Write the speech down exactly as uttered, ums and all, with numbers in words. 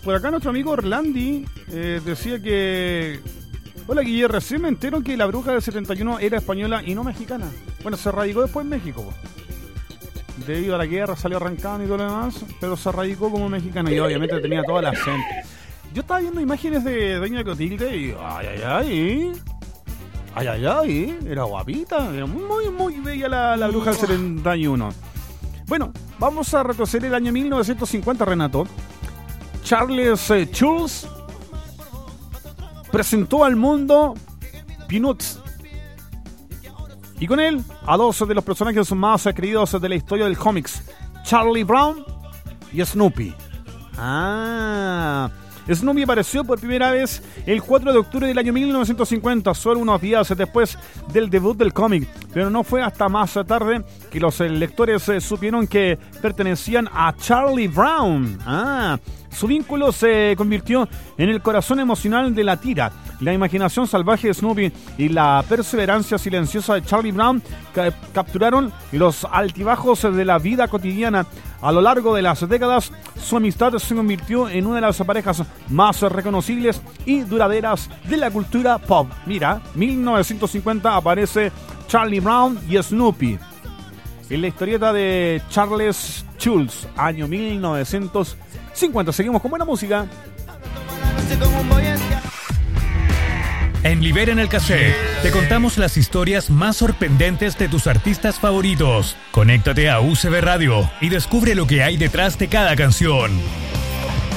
por acá nuestro amigo Orlandi eh, decía que... Hola Guille, recién me entero que la bruja del setenta y uno era española y no mexicana. Bueno, se radicó después en México, po. Debido a la guerra salió arrancando y todo lo demás, pero se radicó como mexicana y obviamente tenía toda la acento. Yo estaba viendo imágenes de Doña Clotilde y ay, ay, ay, ay, ay, ay, era guapita, era muy, muy bella la, la bruja del setenta y uno. Bueno, vamos a retroceder el año mil novecientos cincuenta, Renato. Charles eh, Schulz presentó al mundo Peanuts. Y con él, a dos de los personajes más queridos de la historia del cómics, Charlie Brown y Snoopy. Ah, Snoopy apareció por primera vez el cuatro de octubre del año mil novecientos cincuenta, solo unos días después del debut del cómic, pero no fue hasta más tarde que los lectores supieron que pertenecían a Charlie Brown. Ah, su vínculo se convirtió en el corazón emocional de la tira. La imaginación salvaje de Snoopy y la perseverancia silenciosa de Charlie Brown ca- capturaron los altibajos de la vida cotidiana. A lo largo de las décadas, su amistad se convirtió en una de las parejas más reconocibles y duraderas de la cultura pop. Mira, mil novecientos cincuenta aparece Charlie Brown y Snoopy. En la historieta de Charles Schulz, año mil novecientos cincuenta. Seguimos con buena música. En Libera el Cassette te contamos las historias más sorprendentes de tus artistas favoritos. Conéctate a U C B Radio y descubre lo que hay detrás de cada canción.